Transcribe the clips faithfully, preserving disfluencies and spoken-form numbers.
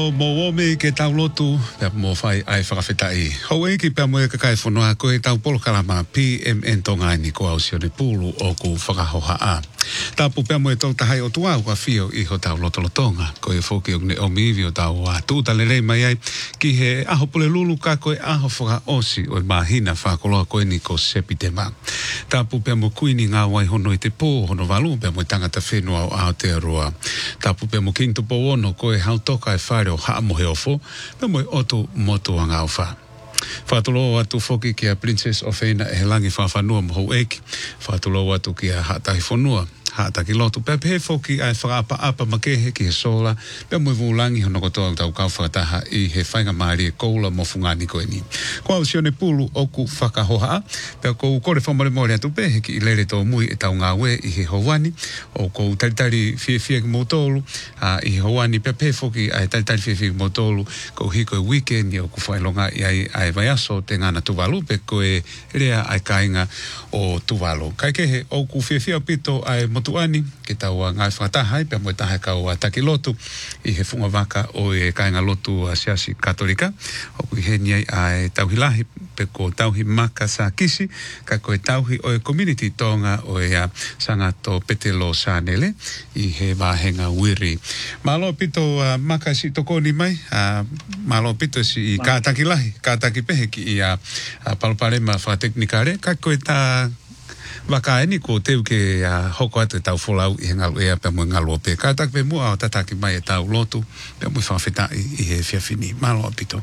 Mo me ke tau lotu pe mo fai ai whakawhitai. Hau e ki pe mo e kakai whanua ko e tau polo kalama P M N tonga ni ko au sione pulu o ku whakahoha a. Tapu pe mo e tau tahai o tua ua fio i ho tau loto lotonga. Ko e whoki o ne o mivi o tau a tūta lelei mai ai ki he aho pule lulu ka ko e aho whaka osi o e mahina whakoloa ko e ni ko sepi te ma. Tapu pe mo kuini ngā wai hono i te pō hono walu pe mo e tangata whenua o Aotearoa. Tapu pe mo kinto po ono ko e hau toka e whare o haa mohe ofo, pe mo e otu motu a ngā wha. Whātulo atu whoki ki a Princess of Eina e he langi whawhanua moho eki. Whātulo atu ki a hatahi whanua. Hātaki lotu pe pe whoki ai whakaapa apa makehe ki he sola, pe mo e vulangi hono kotoa tau kau whakataha i he whainga maari e koula mo fungani koe ni. Ko au sione pulu oku whakahoha, pe ko kore whamare mori atu pe heki i lere tō mui e tau ngā we i he hawani, o ko taritari fie fie ki motolu, i he hawani pe pe whoki ai taritari fie fie ki motolu, ko hiko e weekend i o ku whailonga i ai ai vai aso te ngana tuvalu, pe ko e rea ai kainga o tuvalu. Kai kehe oku fie fie pito ai motuani, ke tau a ngai whakatahai, pe mo e tahai kau a taki lotu, i he funga waka o e kainga lotu a siasi katolika, o kui he niai a e tauhilahi, pe ko tauhi maka sa kisi, ka ko e tauhi o e community tonga o e a sangato petelo sanele, i he wahenga wiri. Malo pito uh, maka si tokoni mai, uh, malo pito si i kātaki lahi, kātaki pehe ki i a uh, palparema whateknikare, ka ko e tā waka eni ko teu ke uh, hoko atu e tau wholau i he ngalu ea pe mo ngalu pe. Ka tak pe mua o tataki mai e tau lotu pe mo i whawheta i, i he whiawhini. Malo apito.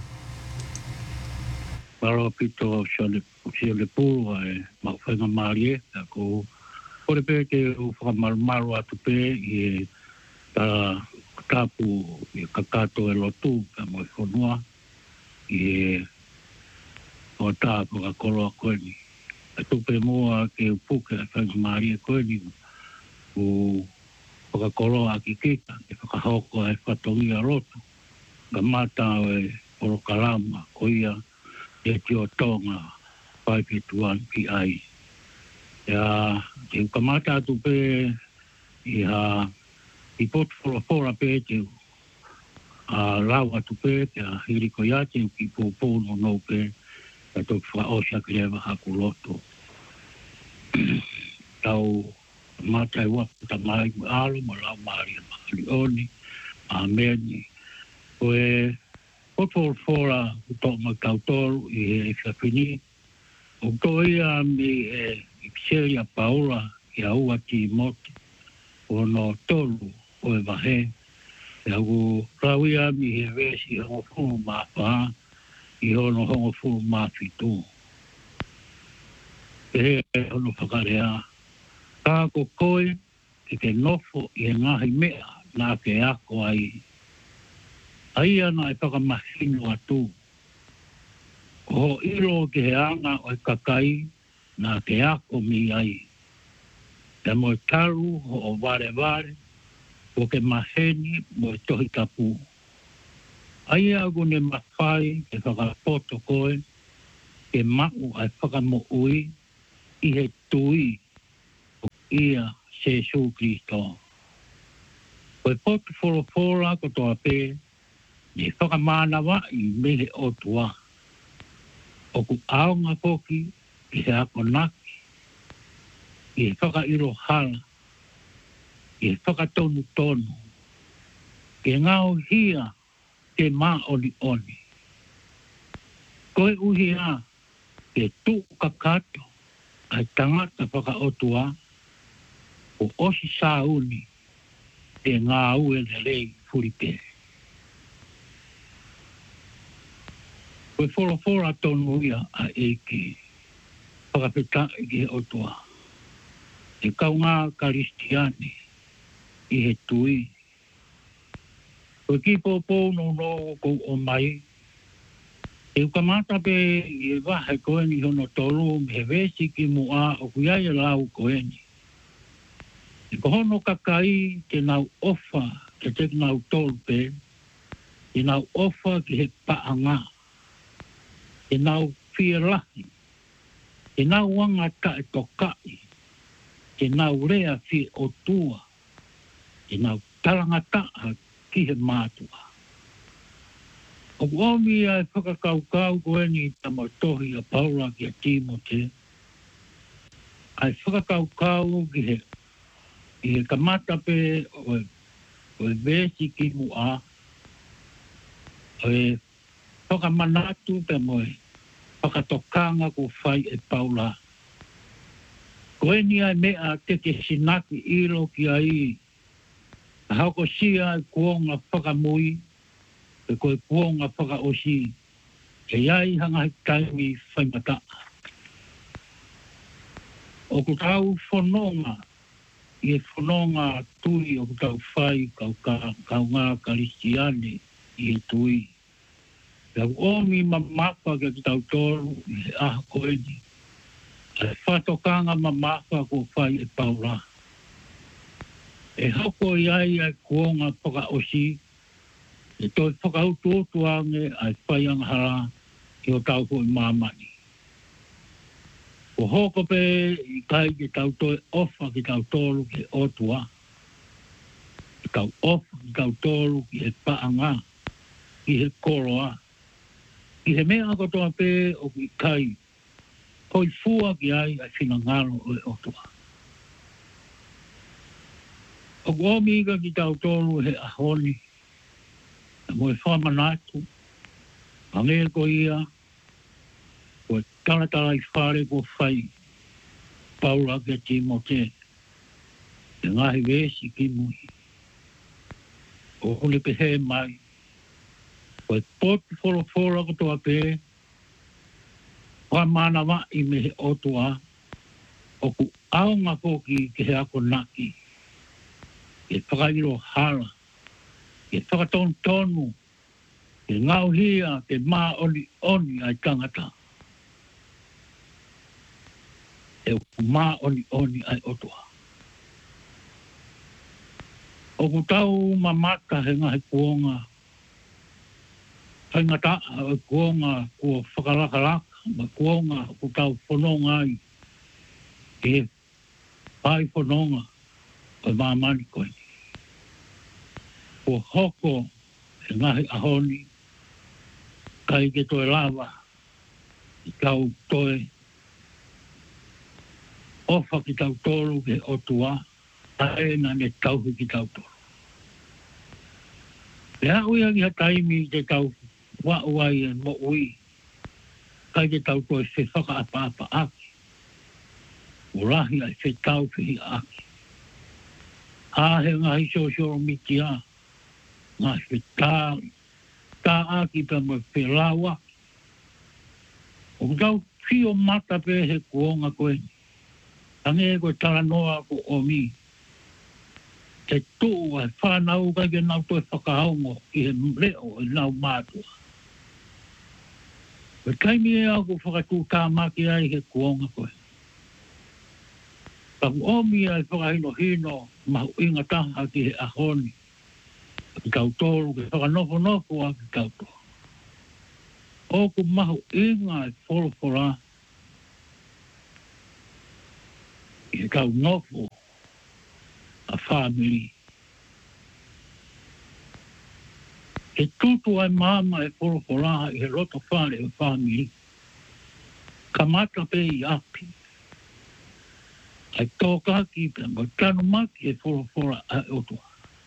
Malo apito sione sione pulu ai mau whainga maari e. Ko kore pe ke u whakamaru atu pe i ta tapu i kakato e lotu pe mo i whanua i o tapu ka koloa koe ni. A tupe moa ke upuke a whainga maari e koe ni u whakakoloa a ki kika e whakahoko e whatongi a roto ka mata o e orokalama ko ia e tio tonga whaipetuan ki ai. Ia te ukamata atu pe i ha i potu wholafora pe te a lau atu pe ke a hiriko iate ki pōpono no pe ka tō whaosia ki rewa haku loto. Tau matai wapu ta mai alo ma lau maari a maari oni a meni ko e potu wholafora uto ma kautoru i he whawhini o tō ia mi e Ikseria Paula i a ua ki moti o no tolu o e wahe e au rauia mi he resi hongo funu ma wha i hono hongo funu ma fitu. E he hono whakarea ka ko koe ki te nofo i he ngahi mea nā ke ako ai. Ai ana e whakamahinu atu. Ko ilo ki he anga o e kakai nā ke ako mi ai. Te mo e taru ho o vare vare, o ke maheni mo e tohi tapu. Ai agu ne mawhai ke whakapoto koe, ke mau ai whakamo ui, i he tui o ia Jesu Kristo. Koe poto wholofora ko toa pē, ne whakamānawa i mehe o tua. O ku aonga poki, i he ako naki, i he whakairo hala, i he whakatonu tonu, ke ngao hia ke mā oni oni. Koe uhi a, ke tū kakato, ai tangata whakaotua, o osi sāuni, e ngā ue le rei furipe. Koe wholofora tonu ia a eke, whakapeta i he otua. E kau ngā karistiani i he tui. Koe ki pōpō no no kou o mai. E ukamata pe i e wahe koe ni hono tolu me he vesi ki mua o kuiai e lau koe ni. E kohono kakai te nau ofa te te nau tolu pe, te nau ofa ki he paanga, te nau whielahi, te nau wanga ta e tokai, te nau rea fi o tua, te nau talangata ki he mātua. O omi ai whakakaukau koe ni tamotohi a Paula ki a Timote. Ai whakakaukau ki he, ki he kamata pe o e, o e vesi ki mu a. O e whakamanatu pe mo e whakatokanga ko whai e Paula. Koe ni ai mea te te sinaki ilo ki ai. Hauko sia ai kuonga whakamui. E koe kuonga whakaosi. E iai hanga he taimi whaimata. O ku tau whanonga. I e whanonga tui o ku tau whai kau, ka, kau ngā karistiane i e tui. Kau omi mamapa ke ku tau tolu i he aha koe ni. E whatokanga mamapa ko whai e Paula. E hako iai ai kuonga whakaosi. E toi whakautu otu ange ai whaiang hara i o tau ko i mamani. O hoko pe i kai ki tau toi ofa ki tau tolu ki otua. Ki tau ofa ki tau tolu ki he paanga, ki he koroa. Ki he mea ko toa pe o ki kai. Hoi fua ki ai ai whinangalo o e otua. O gomiga ki tau tolu he ahoni. Mo e whamanatu, ange ko ia, ko e talatala i whare ko whai, Paula ke Timote, e ngahi vesi ki mui. O hule pe he mai, ko e potu wholo wholo ko toa pe, wha mana wa i me he otua, o ku aunga koki ke he ako naki, e whakairo hala, e whakatonu tonu, e ngau hia, e mā oni oni ai tangata. E mā oni oni ai otua. O ku tau mamata he ngahi kuonga, hai ngata e kuonga kua whakarakaraka, ma kuonga ku tau whanonga ai, e pai whanonga, o mamani koe. Ko hoko e ngahi ahoni, kai ke toe lava, i kau toe, ofa ki tau tolu ke otua, tae na ne tauhi ki tau tolu. Le hau ia ki ha taimi te tau wa uai e mo ui, kai ke tau toe se whaka apa apa aki, urahi ai se tau whihi aki. Ahe ngahi sosoro miti a, ngā se tā, tā aki pe mo pe lawa. O kutau fio mata pe he kuonga koe. Tange e koe tala noa ko omi. Te tuu ai whanau kai ke nau toi whakahaungo i he leo i nau mātua. Koe kaimi e au ko whakatū tā maki ai he kuonga koe. Paku omi ai whakahino hino mahu inga taha ki he ahoni. Ki tau tolu, ki whakanofo nofo a ki tau tolu. O ku mahu inga e wholofora i tau nofo a whamiri. E tutu ai mama e wholofora i he roto whare e whamiri. Kamata pe i api. Ai tōkaki pe mo tanu maki e wholofora a otua.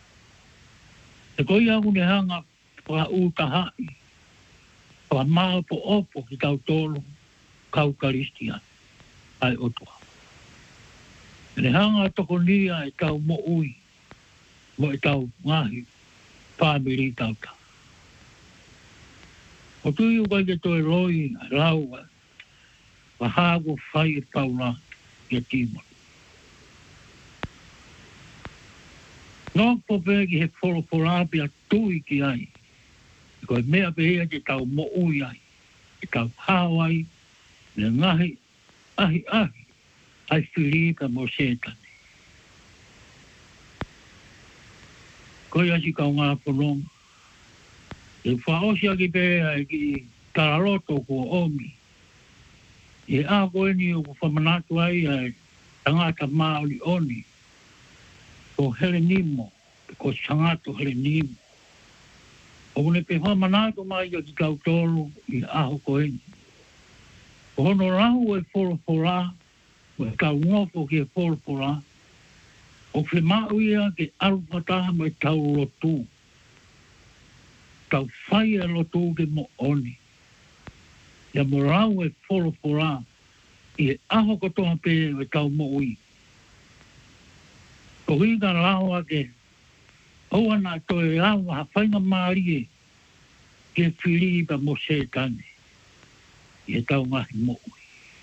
E koi au ne hanga wha utahai, wha maa po opo ki tau tolu, kau karistia, ai otua. E ne hanga toko nia e tau mo ui, mo e tau ngahi, whamiri tau ta. O tui ukai ke toi roi, raua, wha hago whai e Paula i a Timor. Nō pope ki he wholoporapi a tui ki ai. Ko e mea pehea te tau mo ui ai. Te tau hawai, le ngahi, ahi ahi, ai whirika mo setane. Ko i asi kau ngā whanonga. E whaosia ki pehea e ki tararoto ko omi. E a koe ni o ku whamanatu ai ai tangata maoli oni. Ko Helenimo, ko Sangato Helenimo. O ne pe hoa manato mai o ki kau tolu i aho koe. O hono rau e polo pola, o e kau ngofo ki e polo pola, o whi mau ia ke arupataha mo e tau lotu. Tau whai e lotu ke mo oni. Ia mo rau e polo pola, i e aho kotoha pe e tau mo ui. Ko hinga lawa ke, oa na to e awa ha whainga maari e, ke Filipa mo se tane. I e tau ngahi mo ui.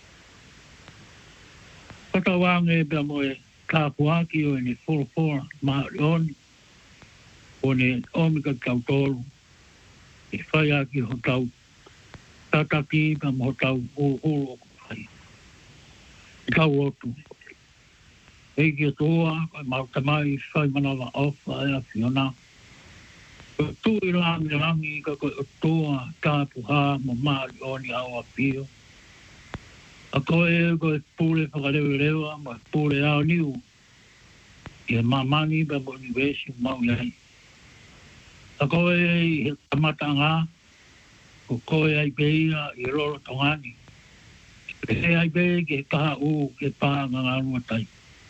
Patawange pia mo e kāpuaki o e ne whorofora mahari oni. O ne omika kau tolu. E whai aki ho tau tataki ka mo tau holo o whai. E tau otu. E ki toa, kai mautamai whai manawa ofa e a whiona. Ko tui rangi rangi ka koe o toa kāpuha mo mahari oni au a pio. A koe koe pule whakarewe rewa, ma pule ao niu. I e mamani pa mo ni wesi mau iai. A koe i he tamata ngā, ko koe ai peia i roro tongani. E ai peia ke kaha u ke paha ngā ngā rua tai.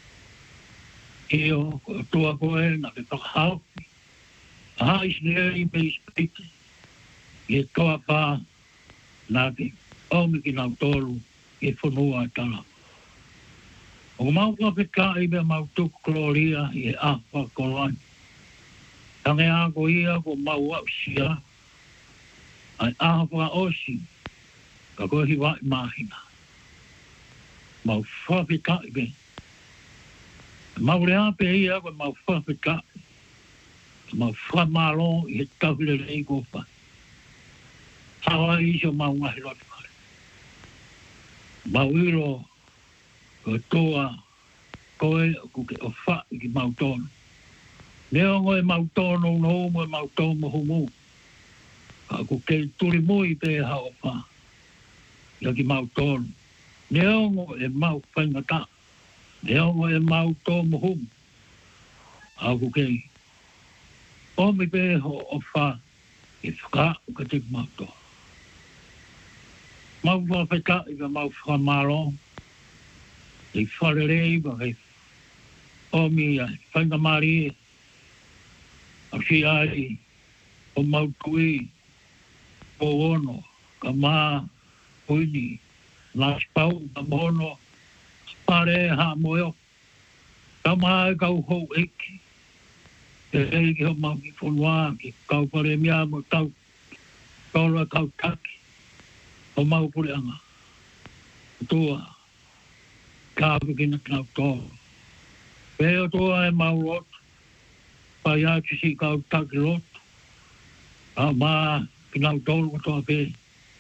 I o tua koe na ke whakahau. A hai sineri me i spiti. I e toa pā na ke omi ki nau tolu. E whanua e tala. O mau whawhika i mea mau tuku kloria i e ahwa kolani. Tange a ko ia ko mau au sia. Ai ahwa osi. Ka koe hiwa i mahina. Mau whawhika i me. Mau rea pe ia ko mau whawhika. Mau whamalo i he tawhile rei ko wha. Hawa iso mau ngahi lotu. Mauiro ko toa koe ku ke o wha ki mautono. Neo ngoe mautono no mo mautono humu. Ka ku ke turi mui pe ha o wha. Ia ki mautono. Neo ngoe e mau whaingata. Neo ngoe e mautono humu. A ku ke omi pe ho o wha i whaka u ka te mautono. Mau whawhika i ka mau whamaro. I wharerei wa hei omi ai whainga mari. A si ai o mau tui. O ono. Ka maa huini. Nā spau ka mono. Pare ha moeo. Ka maa e kau hou eki. E hei ki ho mau ki whanua. Ki kau pare mea mo tau. Kaura kau taki. O mau pure anga. Toa. Kāpu ki na kinau toa. Peo toa e mau roto. Pai atu si kau taki roto. A maa kinau toa toa pe.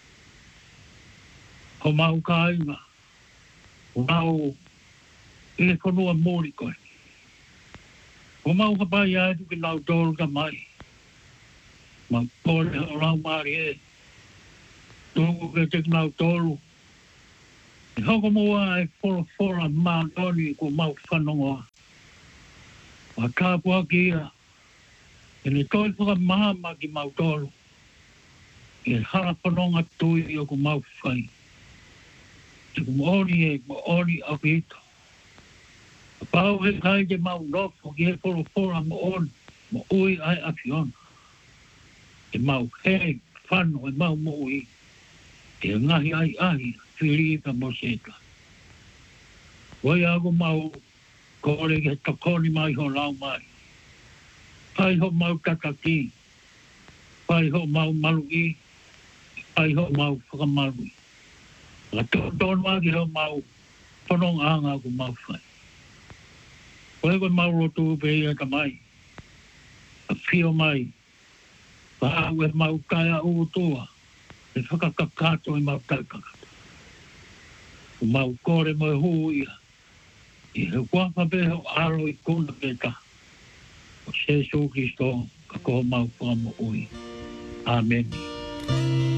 O mau kāinga. O mau e whanua mōri koe. O mau ka pai atu kinau toa ka mai. Ma pōre o rau maari e. Tōku ke te kinau tōru. E hoko mua e whora whora mātoni ko mau whanongoa. Wa kāpua kia. E ne toi whaka mahama ki mau tōru. E hara whanonga tui o ko mau whai. E ko mooni e mooni au hito. A pau he kai te mau nofo ki he whora whora mooni. Mo ui ai afiona. E mau hei whano e mau mo ui. E ngahi ai ahi, Filipa mo seta. Wai ako mau, kore ke takoni mai ho lau mai. Pai ho mau tataki. Pai ho mau malui. Pai ho mau whakamalui. La tōton waki ho mau, whanong anga ko mau whai. Wai ko mau rotu pe ia ka mai. A whio mai. Pāwe mau kaya utoa. E whakakakato e mau taikakato. O mau kore mo e hu ia. I he wapa pe ho aro i kuna pe ta. O Jesu Christo ka ko mau whamo ui. Amen.